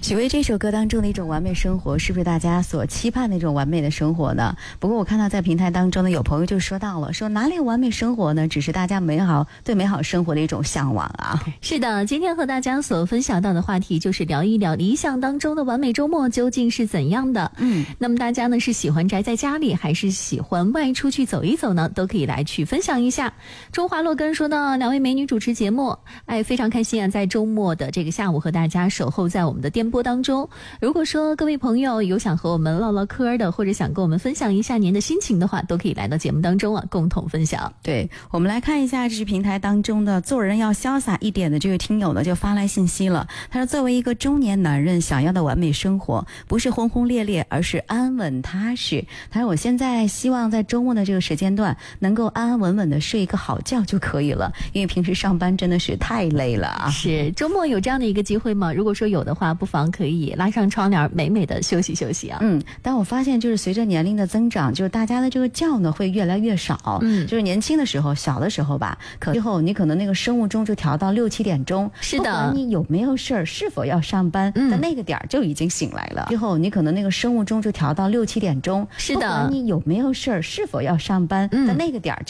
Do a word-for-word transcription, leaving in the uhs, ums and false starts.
许巍这首歌当中的一种完美生活，是不是大家所期盼的一种完美的生活呢？不过我看到在平台当中呢，有朋友就说到了，说哪里有完美生活呢？只是大家美好对美好生活的一种向往啊。 是的，今天和大家所分享到的话题就是聊一聊理想当中的完美周末究竟是怎样的。嗯，那么大家呢是喜欢宅在家里，还是喜欢外出去走一走呢？都可以来去分享一下。中华洛根说到，两位美女主持节目，哎，非常开心啊，在周末的这个下午和大家守候在我们的电波当中。如果说各位朋友有想和我们唠唠嗑的，或者想跟我们分享一下您的心情的话，都可以来到节目当中啊，共同分享。 对，我们来看一下这是平台当中的做人要潇洒一点的这位听友呢，就发来信息了。他说，作为一个中年男人，想要的完美生活不是轰轰烈烈，而是安稳踏实。他说，我现在希望在周末的这个时间段能够安安稳稳的睡一个好觉就可以了，因为平时上班真的是太累了啊。 是，周末有这样的一个机会吗？如果说有的话，不妨可以拉上窗帘，美美的休息休息啊。 嗯，但我发现就是随着年龄的增长，就是大家的这个觉呢会越来越少。嗯，就是年轻的时候，小的时候吧，可最后你可能那个生物钟就调到六七点钟， 是的， 不管你有没有事儿，是否要上班，嗯，在那个点儿就已经醒来了。最后你可能那个生物钟就调到六七点钟， 是的， 不管你有没有事儿，是否要上班，嗯，在那个点儿就